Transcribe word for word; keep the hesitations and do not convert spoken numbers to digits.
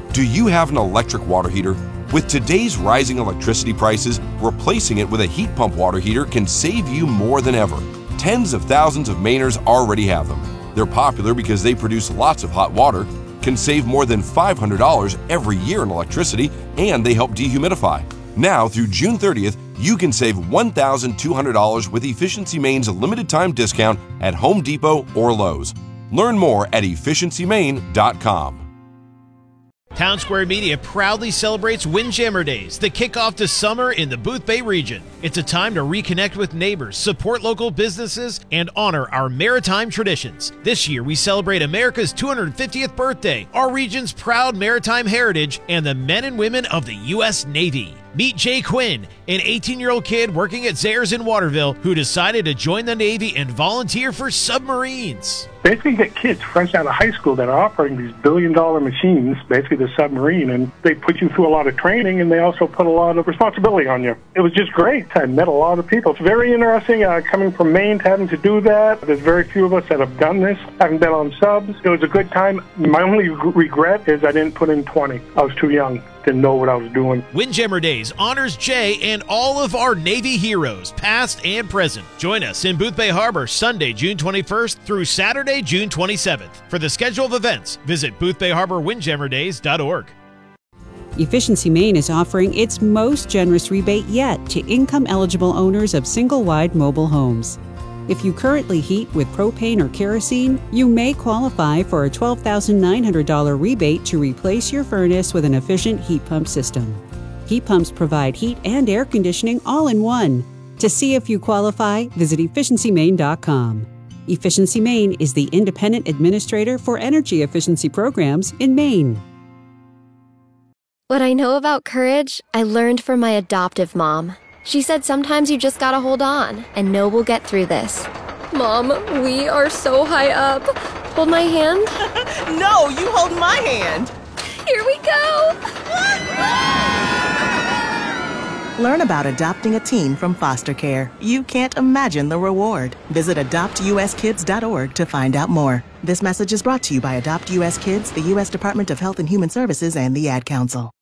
Do you have an electric water heater? With today's rising electricity prices, replacing it with a heat pump water heater can save you more than ever. Tens of thousands of Mainers already have them. They're popular because they produce lots of hot water, can save more than five hundred dollars every year in electricity, and they help dehumidify. Now, through June thirtieth, you can save one thousand two hundred dollars with Efficiency Maine's limited time discount at Home Depot or Lowe's. Learn more at efficiency maine dot com. Town Square Media proudly celebrates Windjammer Days, the kickoff to summer in the Boothbay region. It's a time to reconnect with neighbors, support local businesses, and honor our maritime traditions. This year, we celebrate America's two hundred fiftieth birthday, our region's proud maritime heritage, and the men and women of the U S Navy. Meet Jay Quinn, an eighteen-year-old kid working at Zayres in Waterville who decided to join the Navy and volunteer for submarines. Basically, you get kids fresh out of high school that are operating these billion-dollar machines, basically the submarine, and they put you through a lot of training, and they also put a lot of responsibility on you. It was just great. I met a lot of people. It's very interesting uh, coming from Maine to having to do that. There's very few of us that have done this, haven't been on subs. It was a good time. My only regret is I didn't put in twenty. I was too young. Didn't know what I was doing. Windjammer Days honors Jay and all of our Navy heroes, past and present. Join us in Boothbay Harbor Sunday, June twenty-first through Saturday, June twenty-seventh. For the schedule of events, visit boothbay harbor windjammer days dot org. Efficiency Maine is offering its most generous rebate yet to income-eligible owners of single-wide mobile homes. If you currently heat with propane or kerosene, you may qualify for a twelve thousand nine hundred dollars rebate to replace your furnace with an efficient heat pump system. Heat pumps provide heat and air conditioning all in one. To see if you qualify, visit efficiency maine dot com. Efficiency Maine is the independent administrator for energy efficiency programs in Maine. What I know about courage, I learned from my adoptive mom. She said sometimes you just gotta hold on and know we'll get through this. Mom, we are so high up. Hold my hand. No, you hold my hand. Here we go. Learn about adopting a teen from foster care. You can't imagine the reward. Visit adopt u s kids dot org to find out more. This message is brought to you by Adopt U S Kids, the U S Department of Health and Human Services, and the Ad Council.